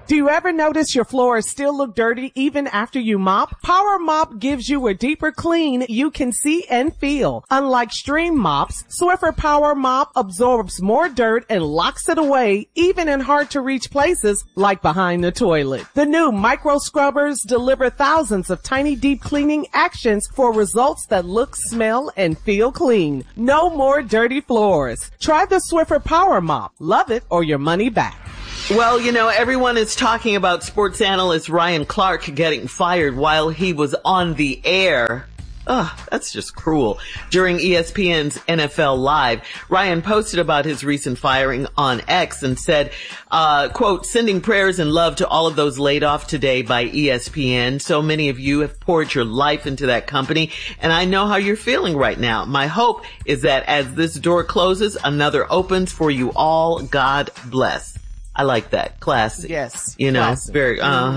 Do you ever notice your floors still look dirty even after you mop? Power Mop gives you a deeper clean you can see and feel. Unlike stream mops, Swiffer Power Mop absorbs more dirt and locks it away even in hard to reach places like behind the toilet. The new micro scrubbers deliver thousands of tiny deep cleaning actions for results that look, smell, and feel clean. No more dirty floors. Try the Swiffer Power Mop. Love it or your money back. Well, you know, everyone is talking about sports analyst Ryan Clark getting fired while he was on the air. Ugh, that's just cruel. During ESPN's NFL Live, Ryan posted about his recent firing on X and said, quote, sending prayers and love to all of those laid off today by ESPN. So many of you have poured your life into that company, and I know how you're feeling right now. My hope is that as this door closes, another opens for you all. God bless. I like that. Classy. Yes. You know, classic. very,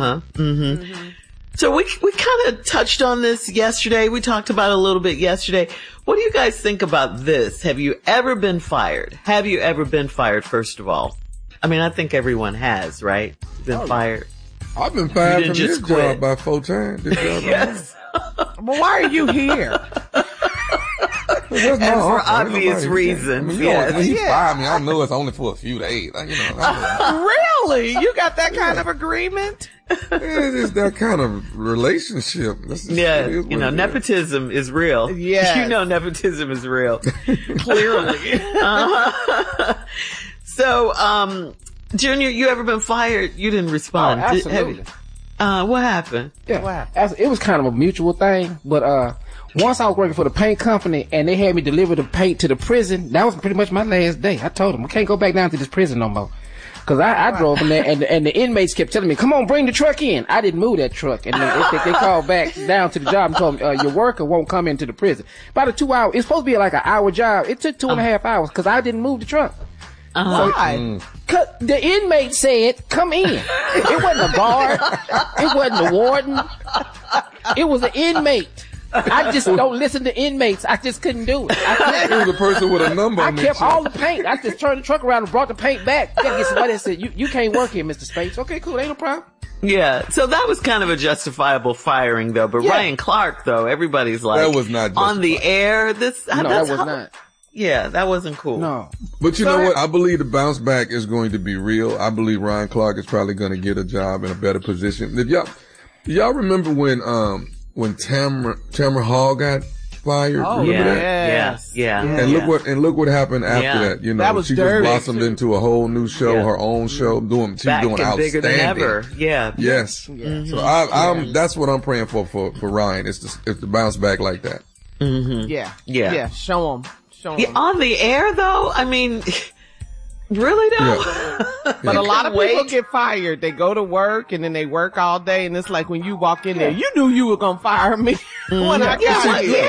So we kind of touched on this yesterday. We talked about it a little bit yesterday. What do you guys think about this? Have you ever been fired? Have you ever been fired, first of all? I mean, I think everyone has, right? Been fired. I've been fired from this quit. job by 4 times. This job Yes. Well, why are you here? That's my And for uncle. Ain't obvious nobody- reasons, I mean, you yes. know, when he Yeah. fired me, I know it's only for a few days. Like, you know, Really? You got that kind of agreement? it's just that kind of relationship. That's just, Yeah, it is you what know, it is. nepotism is real. Yes. You know nepotism is real. Clearly. So, Junior, you ever been fired? You didn't respond. Oh, absolutely. What happened? Yeah, it was kind of a mutual thing, but once I was working for the paint company and they had me deliver the paint to the prison, that was pretty much my last day. I told them, I can't go back down to this prison no more. Cause I drove from there and the inmates kept telling me, come on, bring the truck in. I didn't move that truck. And they called back down to the job and told me, your worker won't come into the prison. About a 2 hour, it's supposed to be like an hour job. It took 2.5 hours cause I didn't move the truck. Why? Cause the inmate said, come in. It wasn't a guard. It wasn't a warden. It was an inmate. I just don't listen to inmates. I just couldn't do it. It was a person with a number I on kept their all chest. the paint. I just turned the truck around and brought the paint back. You gotta get somebody that said, you can't work here, Mr. Spates. Okay, cool. Ain't no problem. Yeah. So that was kind of a justifiable firing though. But Yeah. Ryan Clark though, everybody's like, That was not on the justifiable. air. No, that was not. Yeah, that wasn't cool. No. But you know what? I believe the bounce back is going to be real. I believe Ryan Clark is probably going to get a job in a better position. If y'all remember when Tamara Hall got fired? Oh, Remember yeah. that? Yeah. And look what happened after Yeah. that. You know, That was she dirty. just blossomed into a whole new show, Yeah. her own show, she was Back doing and bigger than outstanding. ever. Yeah. Yes. So I'm that's what I'm praying for Ryan. It's to bounce back like that. Yeah. Show them. Yeah, on the air though? I mean, really though? Yeah. But a lot of Wait. people get fired. They go to work and then they work all day, and it's like when you walk in there, you knew you were gonna fire me when I Yeah, got here.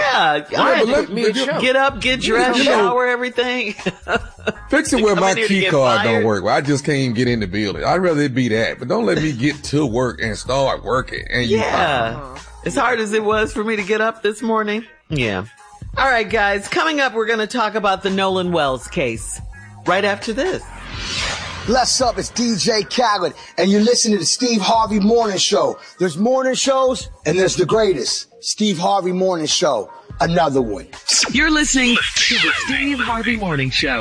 Get up, get dressed, shower, everything. Fix it where come my in here to key get card fired. don't work. Where I just can't even get in the building. I'd rather it be that. But don't let me get to work and start working. And you Yeah. As hard as it was for me to get up this morning. Yeah. All right, guys. Coming up, we're going to talk about the Nolan Wells case right after this. Bless up, it's DJ Khaled, and you're listening to the Steve Harvey Morning Show. There's morning shows, and there's the greatest, Steve Harvey Morning Show, another one. You're listening to the Steve Harvey Morning Show.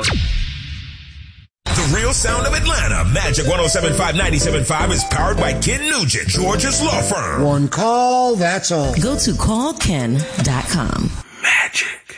The real sound of Atlanta. Magic 107.5, 97.5 is powered by Ken Nugent, Georgia's law firm. One call, that's all. Go to callken.com. Magic.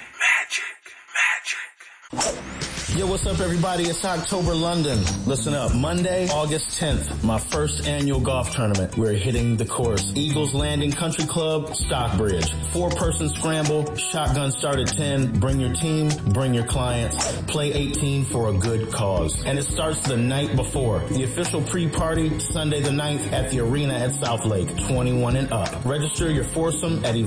Yo, what's up, everybody? It's October London. Listen up. Monday, August 10th, my first annual golf tournament. We're hitting the course. Eagles Landing Country Club, Stockbridge. 4-person scramble, shotgun start at 10. Bring your team, bring your clients. Play 18 for a good cause. And it starts the night before. The official pre-party, Sunday the 9th at the arena at South Lake, 21 and up. Register your foursome at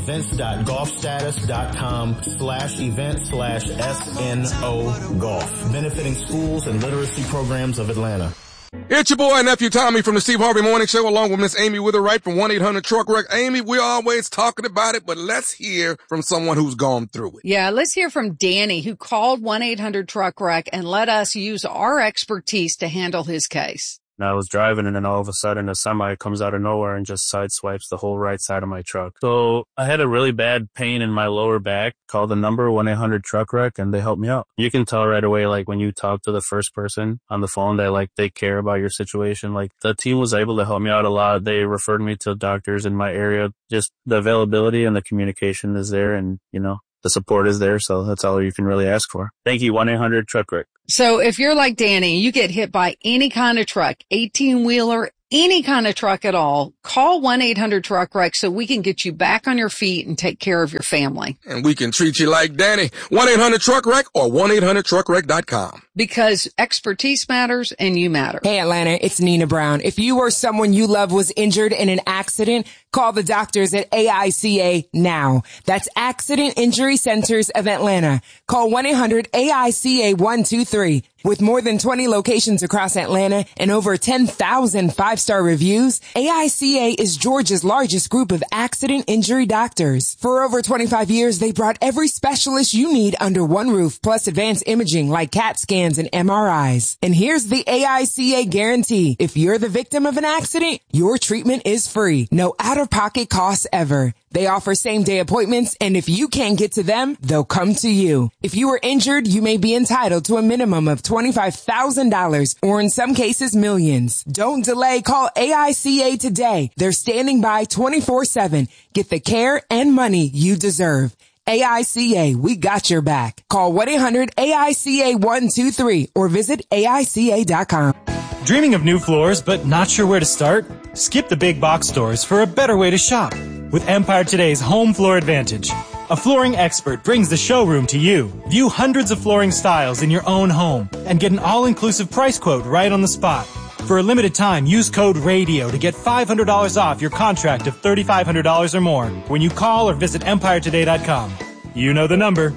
events.golfstatus.com/event/SNO golf. Benefiting schools and literacy programs of Atlanta. It's your boy, nephew Tommy from the Steve Harvey Morning Show, along with Miss Amy Witherwright from 1-800-TRUCK-WRECK. Amy, we're always talking about it, but let's hear from someone who's gone through it. Yeah, let's hear from Danny, who called 1-800-TRUCK-WRECK and let us use our expertise to handle his case. And I was driving, and then all of a sudden a semi comes out of nowhere and just sideswipes the whole right side of my truck. So I had a really bad pain in my lower back. Called the number 1-800-TRUCK-WRECK, and they helped me out. You can tell right away, like when you talk to the first person on the phone, that like they care about your situation. Like the team was able to help me out a lot. They referred me to doctors in my area. Just the availability and the communication is there, and the support is there. So that's all you can really ask for. Thank you, 1-800-TRUCK-WRECK. So if you're like Danny, you get hit by any kind of truck, 18-wheeler, any kind of truck at all, call 1-800-TRUCK-WRECK so we can get you back on your feet and take care of your family. And we can treat you like Danny. 1-800-TRUCK-WRECK or 1-800-TRUCKWRECK.com. Because expertise matters and you matter. Hey Atlanta, it's Nina Brown. If you or someone you love was injured in an accident, call the doctors at AICA now. That's Accident Injury Centers of Atlanta. Call 1-800-AICA-123. With more than 20 locations across Atlanta and over 10,000 five-star reviews, AICA is Georgia's largest group of accident injury doctors. For over 25 years, they brought every specialist you need under one roof, plus advanced imaging like CAT scans and MRIs. And here's the AICA guarantee. If you're the victim of an accident, your treatment is free. No out-of-pocket costs ever. They offer same-day appointments, and if you can't get to them, they'll come to you. If you were injured, you may be entitled to a minimum of $25,000, or in some cases, millions. Don't delay. Call AICA today. They're standing by 24/7. Get the care and money you deserve. AICA, we got your back. Call 1-800-AICA-123 or visit AICA.com. Dreaming of new floors but not sure where to start? Skip the big box stores for a better way to shop with Empire Today's Home Floor Advantage. A flooring expert brings the showroom to you. View hundreds of flooring styles in your own home and get an all-inclusive price quote right on the spot. For a limited time, use code RADIO to get $500 off your contract of $3,500 or more when you call or visit EmpireToday.com. You know the number.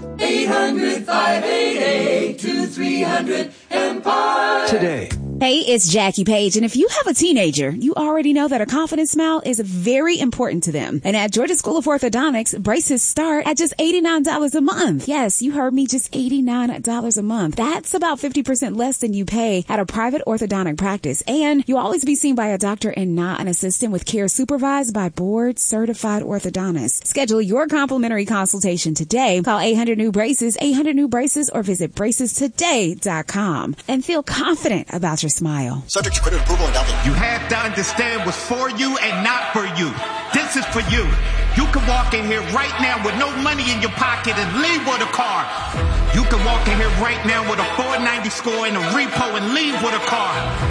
800-588-2300 Empire. Hey, it's Jackie Page, and if you have a teenager, you already know that a confident smile is very important to them. And at Georgia School of Orthodontics, braces start at just $89 a month. Yes, you heard me, just $89 a month. That's about 50% less than you pay at a private orthodontic practice. And you'll always be seen by a doctor and not an assistant, with care supervised by board-certified orthodontists. Schedule your complimentary consultation today. Call 800-NEW-BRACES, 800-NEW-BRACES, or visit bracestoday.com and feel confident about your smile. Subject to credit approval and down payment. You have to understand what's for you and not for you. This is for you. You can walk in here right now with no money in your pocket and leave with a car. You can walk in here right now with a 490 score in a repo and leave with a car.